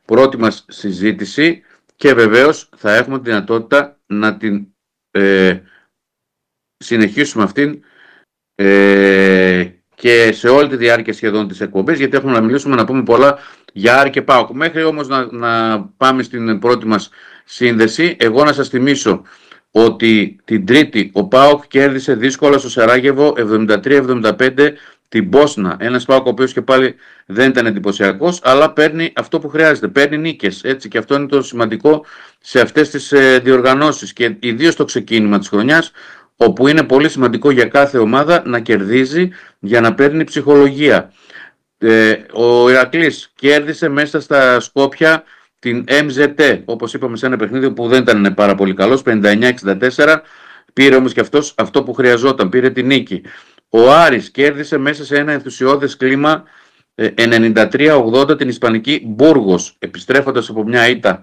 πρώτη μας συζήτηση και βεβαίως θα έχουμε τη δυνατότητα να την συνεχίσουμε αυτήν και σε όλη τη διάρκεια σχεδόν της εκπομπής, γιατί έχουμε να μιλήσουμε, να πούμε πολλά για Άρη και ΠΑΟΚ. Μέχρι όμως να πάμε στην πρώτη μας σύνδεση, εγώ να σας θυμίσω ότι την Τρίτη ο ΠΑΟΚ κέρδισε δύσκολα στο Σαράγεβο 73-75 την Μπόσνα. Ένας ΠΑΟΚ ο οποίος και πάλι δεν ήταν εντυπωσιακός, αλλά παίρνει αυτό που χρειάζεται, παίρνει νίκες. Έτσι, και αυτό είναι το σημαντικό σε αυτές τις διοργανώσεις και ιδίως στο ξεκίνημα της χρονιάς, όπου είναι πολύ σημαντικό για κάθε ομάδα να κερδίζει για να παίρνει ψυχολογία. Ο Ηρακλής κέρδισε μέσα στα Σκόπια την MZT, όπως είπαμε, σε ένα παιχνίδι που δεν ήταν πάρα πολύ καλός, 59-64, πήρε όμως και αυτός αυτό που χρειαζόταν, πήρε τη νίκη. Ο Άρης κέρδισε μέσα σε ένα ενθουσιώδες κλίμα 93-80 την Ισπανική Μπούργος, επιστρέφοντας από μια ήττα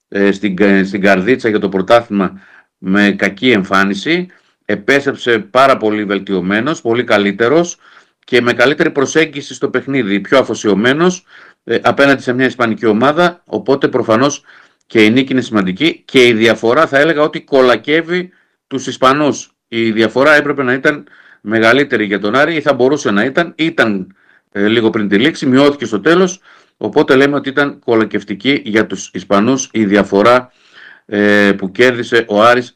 στην καρδίτσα για το πρωτάθλημα με κακή εμφάνιση. Επέστρεψε πάρα πολύ βελτιωμένος, πολύ καλύτερος και με καλύτερη προσέγγιση στο παιχνίδι, πιο αφοσιωμένος απέναντι σε μια ισπανική ομάδα, οπότε προφανώς και η νίκη είναι σημαντική και η διαφορά θα έλεγα ότι κολακεύει τους Ισπανούς. Η διαφορά έπρεπε να ήταν μεγαλύτερη για τον Άρη ή θα μπορούσε να ήταν λίγο πριν τη λήξη, μειώθηκε στο τέλος, οπότε λέμε ότι ήταν κολακευτική για τους Ισπανούς η διαφορά που κέρδισε ο Άρης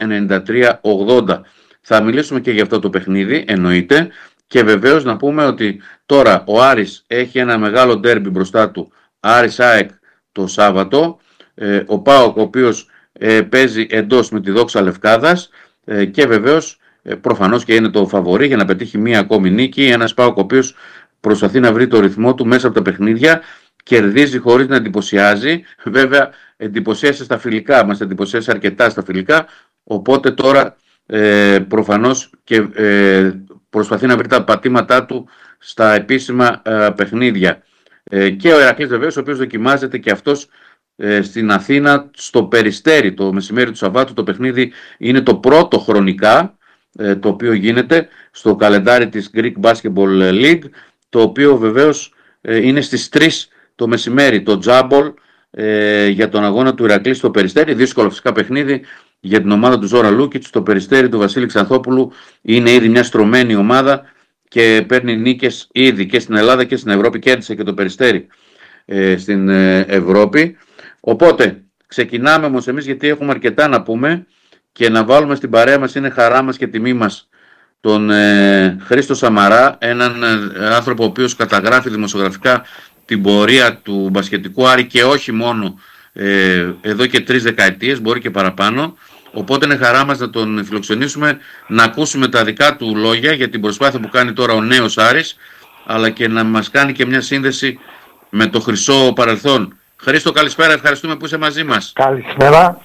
93-80. Θα μιλήσουμε και για αυτό το παιχνίδι, εννοείται, και βεβαίως να πούμε ότι τώρα ο Άρης έχει ένα μεγάλο ντέρμπι μπροστά του, Άρης ΑΕΚ το Σάββατο, ο ΠΑΟΚ ο οποίος παίζει εντός με τη Δόξα Λευκάδας και βεβαίως προφανώς και είναι το φαβορί για να πετύχει μία ακόμη νίκη, ένας ΠΑΟΚ ο οποίος προσπαθεί να βρει το ρυθμό του μέσα από τα παιχνίδια, κερδίζει χωρίς να εντυπωσιάζει, βέβαια εντυπωσίασε στα φιλικά, μας εντυπωσίασε αρκετά στα φιλικά, οπότε τώρα προφανώς και προσπαθεί να βρει τα πατήματά του στα επίσημα παιχνίδια. Και ο Ηρακλής βεβαίως, ο οποίος δοκιμάζεται και αυτός στην Αθήνα στο Περιστέρι το μεσημέρι του Σαββάτου. Το παιχνίδι είναι το πρώτο χρονικά το οποίο γίνεται στο καλεντάρι της Greek Basketball League, το οποίο βεβαίως είναι στις 3 το μεσημέρι, το τζάμπολ για τον αγώνα του Ηρακλή στο Περιστέρι. Δύσκολο φυσικά παιχνίδι για την ομάδα του Ζόρα Λούκιτς. Το Περιστέρι του Βασίλη Ξανθόπουλου είναι ήδη μια στρωμένη ομάδα και παίρνει νίκες ήδη και στην Ελλάδα και στην Ευρώπη. Κέρδισε και το Περιστέρι στην Ευρώπη. Οπότε ξεκινάμε όμως εμείς, γιατί έχουμε αρκετά να πούμε και να βάλουμε στην παρέα μας, είναι χαρά μας και τιμή μας, τον Χρήστο Σαμαρά, έναν άνθρωπο ο οποίος καταγράφει δημοσιογραφικά την πορεία του μπασκετικού Άρη και όχι μόνο εδώ και 3 δεκαετίες, μπορεί και παραπάνω. Οπότε είναι χαρά μας να τον φιλοξενήσουμε, να ακούσουμε τα δικά του λόγια για την προσπάθεια που κάνει τώρα ο νέος Άρης, αλλά και να μας κάνει και μια σύνδεση με το χρυσό παρελθόν. Χρήστο, καλησπέρα, ευχαριστούμε που είσαι μαζί μας. Καλησπέρα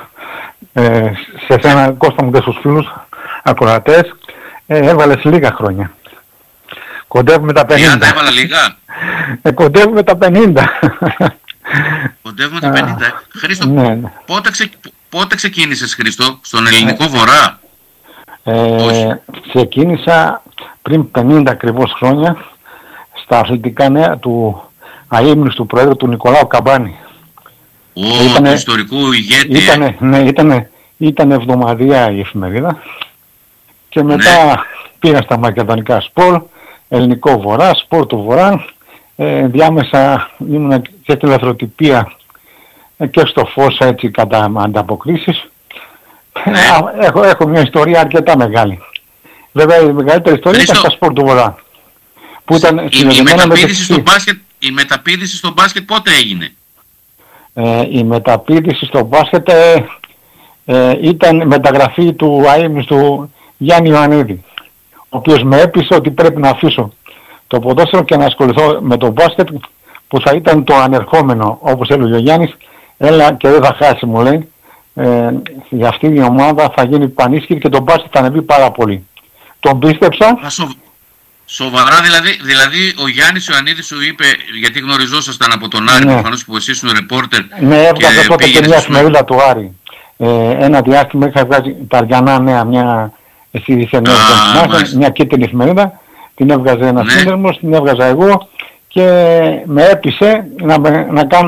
σε εσένα, Κώστα μου, και στους φίλους ακροατές. Έβαλες λίγα χρόνια. Κοντεύουμε τα 50. Τα έβαλα λίγα. Κοντεύουμε τα 50. Κοντεύουμε τα 50. Χρήστο, ναι. Πότε ξεκίνησες, Χρήστο, στον ελληνικό βορρά? Ξεκίνησα πριν 50 ακριβώς χρόνια στα αθλητικά νέα του αείμνηστου Προέδρου του Νικολάου Καμπάνη. Του ιστορικού ηγέτη. Ήταν εβδομαδιαία η εφημερίδα και μετά πήγα στα μακεδονικά σπορ, ελληνικό βορρά, σπορ του βορρά, διάμεσα ήμουν και στη ελευθεροτυπία και στο Φως, έτσι κατά ανταποκρίσεις. Έχω μια ιστορία αρκετά μεγάλη. Βέβαια η μεγαλύτερη ιστορία ήταν στα σπορ του βορρά. Που ήταν η μεταπήδηση στο μπάσκετ πότε έγινε? Η μεταπήδηση στο μπάσκετ ήταν μεταγραφή του αείμνηστου Γιάννη Ιωαννίδη, ο οποίος με έπεισε ότι πρέπει να αφήσω το ποδόσφαιρο και να ασχοληθώ με το μπάσκετ, που θα ήταν το ανερχόμενο, όπως έλεγε ο Γιάννης. Έλα και δεν θα χάσει, μου λέει. Για αυτή η ομάδα θα γίνει πανίσχυρη και το μπάσκετ θα ανεβεί πάρα πολύ. Τον πίστεψα. Σοβαρά, δηλαδή ο Γιάννης Ιωαννίδης σου είπε, γιατί γνωριζόσασταν από τον Άρη, προφανώς που εσύ ήσουν ρεπόρτερ. Ναι, έβγαζε τότε και μια εφημερίδα του Άρη. Ένα διάστημα είχα βγάζει τα Αριανά Νέα, μια κίτρινη εφημερίδα. Την έβγαζε ένας σύνδεσμος, την έβγαζα εγώ και με έπεισε να κάνω